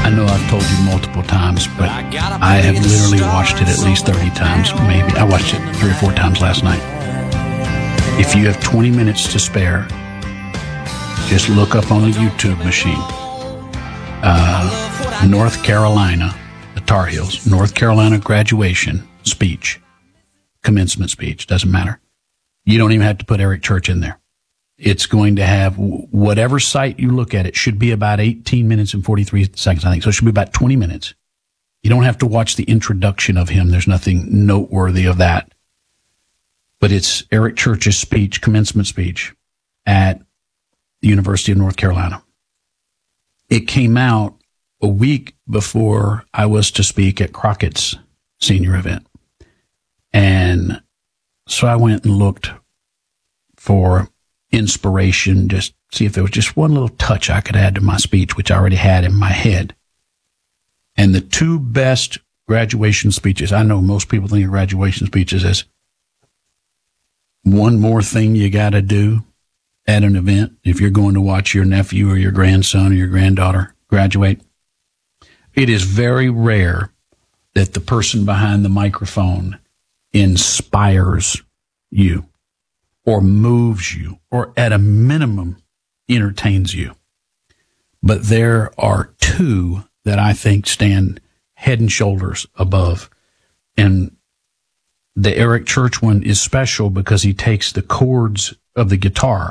I know I've told you multiple times, but I have literally watched it at least 30 times, maybe. I watched it 3 or 4 times last night. If you have 20 minutes to spare, just look up on the YouTube machine. North Carolina, the Tar Heels, North Carolina graduation speech, commencement speech, doesn't matter. You don't even have to put Eric Church in there. It's going to have, whatever site you look at, it should be about 18 minutes and 43 seconds, I think. So it should be about 20 minutes. You don't have to watch the introduction of him. There's nothing noteworthy of that. But it's Eric Church's speech, commencement speech at the University of North Carolina. It came out a week before I was to speak at Crockett's senior event. And so I went and looked for inspiration, just see if there was just one little touch I could add to my speech, which I already had in my head. And the 2 best graduation speeches, I know most people think of graduation speeches as one more thing you got to do at an event if you're going to watch your nephew or your grandson or your granddaughter graduate. It is very rare that the person behind the microphone inspires you or moves you or at a minimum entertains you. But there are 2 that I think stand head and shoulders above. And the Eric Church one is special because he takes the chords of the guitar